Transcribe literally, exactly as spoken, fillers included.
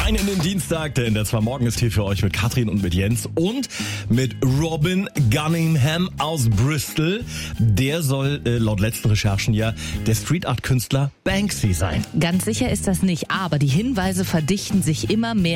Rein in den Dienstag, denn der zwar morgen ist hier für euch mit Katrin und mit Jens und mit Robin Gunningham aus Bristol. Der soll äh, laut letzten Recherchen ja der Street Art Künstler Banksy sein. Ganz sicher ist das nicht, aber die Hinweise verdichten sich immer mehr.